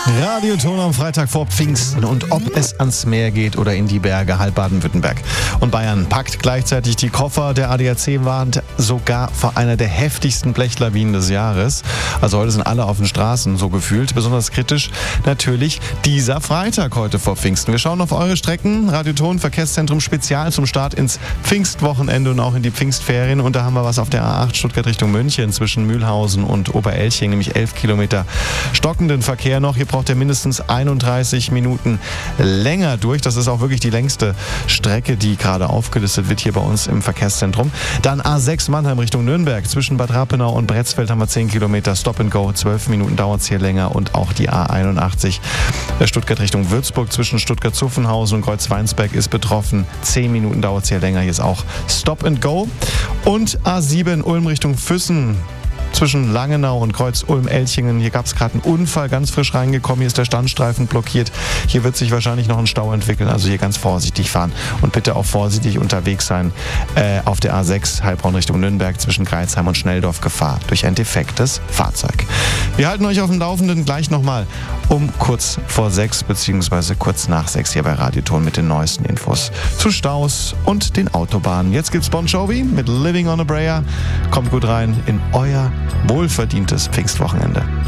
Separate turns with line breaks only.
Radioton am Freitag vor Pfingsten und ob es ans Meer geht oder in die Berge, halb Baden-Württemberg. Und Bayern packt gleichzeitig die Koffer. Der ADAC warnt sogar vor einer der heftigsten Blechlawinen des Jahres. Also heute sind alle auf den Straßen so gefühlt. Besonders kritisch natürlich dieser Freitag heute vor Pfingsten. Wir schauen auf eure Strecken. Radioton Verkehrszentrum Spezial zum Start ins Pfingstwochenende und auch in die Pfingstferien. Und da haben wir was auf der A8 Stuttgart Richtung München zwischen Mühlhausen und Oberelching, nämlich 11 Kilometer stockenden Verkehr noch. Hier braucht ihr mindestens 31 Minuten länger durch. Das ist auch wirklich die längste Strecke, die gerade aufgelistet wird hier bei uns im Verkehrszentrum. Dann A6 Mannheim Richtung Nürnberg. Zwischen Bad Rappenau und Bretzfeld haben wir 10 Kilometer Stop and Go. 12 Minuten dauert es hier länger. Und auch die A81 Stuttgart Richtung Würzburg zwischen Stuttgart-Zuffenhausen und Kreuzweinsberg ist betroffen. 10 Minuten dauert es hier länger. Hier ist auch Stop and Go. Und A7 Ulm Richtung Füssen. Zwischen Langenau und Kreuz-Ulm-Elchingen. Hier gab es gerade einen Unfall, ganz frisch reingekommen. Hier ist der Standstreifen blockiert. Hier wird sich wahrscheinlich noch ein Stau entwickeln. Also hier ganz vorsichtig fahren und bitte auch vorsichtig unterwegs sein. Auf der A6 Heilbronn Richtung Nürnberg zwischen Greizheim und Schnelldorf Gefahr durch ein defektes Fahrzeug. Wir halten euch auf dem Laufenden gleich nochmal um kurz vor 6 bzw. kurz nach 6 hier bei Radioton mit den neuesten Infos zu Staus und den Autobahnen. Jetzt gibt's Bon Jovi mit Living on a Prayer. Kommt gut rein in euer wohlverdientes Pfingstwochenende.